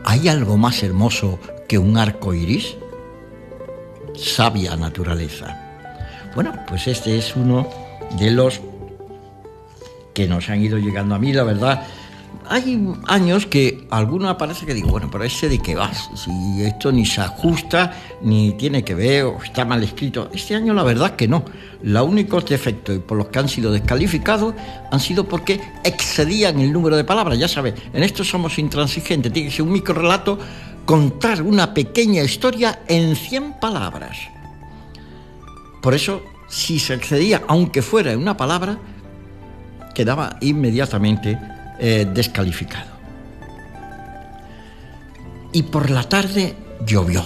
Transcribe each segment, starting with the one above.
¿Hay algo más hermoso que un arco iris? Sabia naturaleza. Bueno, pues este es uno de los que nos han ido llegando a mí, la verdad. Hay años que alguno parece que digo, bueno, pero ese de qué vas, si esto ni se ajusta, ni tiene que ver, o está mal escrito. Este año la verdad que no. Los únicos defectos por los que han sido descalificados han sido porque excedían el número de palabras. Ya sabes, en esto somos intransigentes, tiene que ser un microrrelato, contar una pequeña historia en 100 palabras. Por eso, si se excedía, aunque fuera en una palabra, quedaba inmediatamente descalificado. Y por la tarde llovió.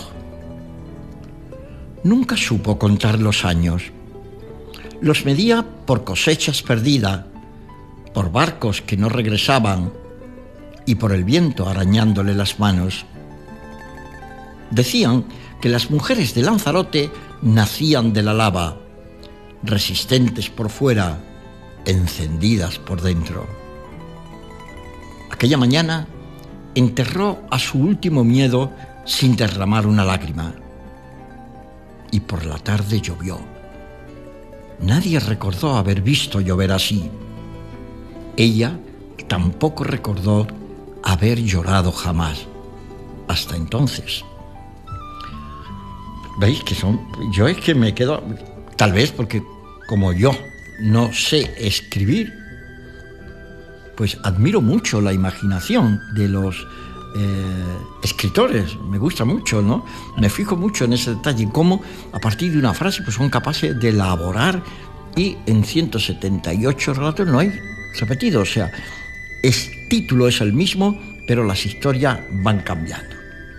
Nunca supo contar los años. Los medía por cosechas perdidas, por barcos que no regresaban y por el viento arañándole las manos. Decían que las mujeres de Lanzarote nacían de la lava, resistentes por fuera, encendidas por dentro. Aquella mañana enterró a su último miedo sin derramar una lágrima. Y por la tarde llovió. Nadie recordó haber visto llover así. Ella tampoco recordó haber llorado jamás. Hasta entonces. ¿Veis que son? Yo es que me quedo... Tal vez porque como yo no sé escribir, pues admiro mucho la imaginación de los escritores. Me gusta mucho, ¿no? Me fijo mucho en ese detalle, cómo a partir de una frase pues son capaces de elaborar, y en 178 relatos no hay repetido. O sea, el título es el mismo, pero las historias van cambiando.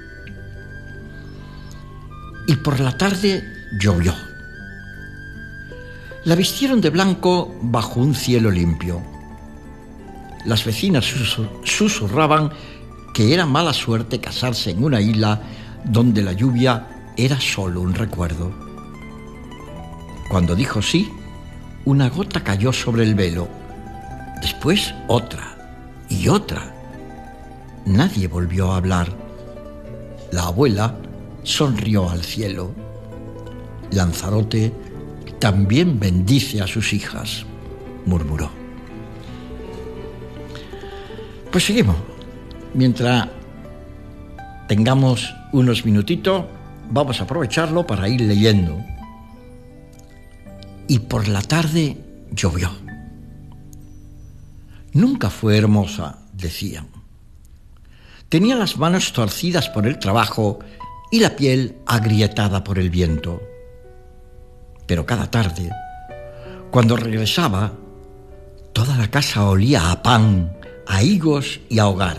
Y por la tarde llovió. La vistieron de blanco bajo un cielo limpio. Las vecinas susurraban que era mala suerte casarse en una isla donde la lluvia era solo un recuerdo. Cuando dijo sí, una gota cayó sobre el velo, después otra y otra. Nadie volvió a hablar. La abuela sonrió al cielo. Lanzarote también bendice a sus hijas, murmuró. Pues seguimos. Mientras tengamos unos minutitos, vamos a aprovecharlo para ir leyendo. Y por la tarde llovió. Nunca fue hermosa, decían. Tenía las manos torcidas por el trabajo y la piel agrietada por el viento. Pero cada tarde, cuando regresaba, toda la casa olía a pan, a higos y a hogar.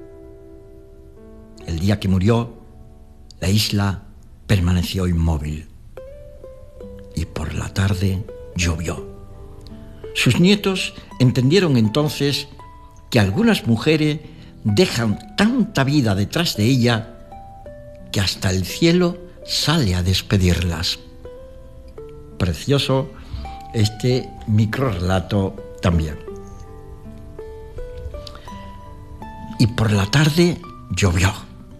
El día que murió, la isla permaneció inmóvil. Y por la tarde llovió. Sus nietos entendieron entonces que algunas mujeres dejan tanta vida detrás de ella que hasta el cielo sale a despedirlas. Precioso este microrrelato también. Y por la tarde llovió.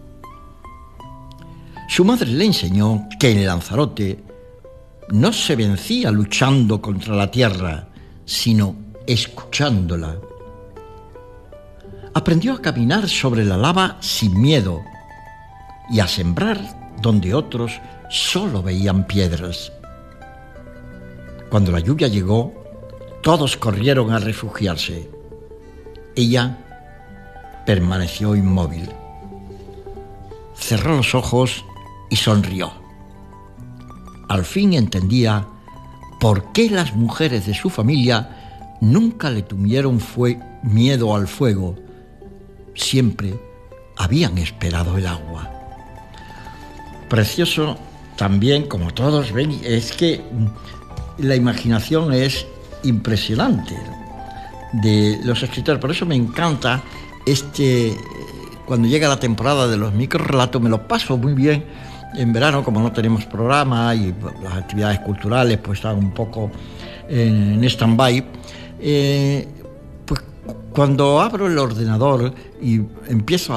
Su madre le enseñó que en Lanzarote no se vencía luchando contra la tierra, sino escuchándola. Aprendió a caminar sobre la lava sin miedo y a sembrar donde otros solo veían piedras. Cuando la lluvia llegó, todos corrieron a refugiarse. Ella permaneció inmóvil. Cerró los ojos y sonrió. Al fin entendía por qué las mujeres de su familia nunca le tuvieron miedo al fuego. Siempre habían esperado el agua. Precioso también, como todos ven, es que la imaginación es impresionante de los escritores. Por eso me encanta cuando llega la temporada de los microrrelatos, me lo paso muy bien en verano, como no tenemos programa y las actividades culturales pues están un poco en stand-by. Pues cuando abro el ordenador y empiezo